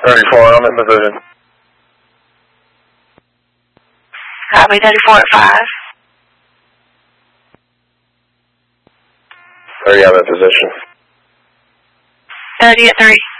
34, I'm in position. Copy, 34 at 5. 30, I'm in position. 30 at 3.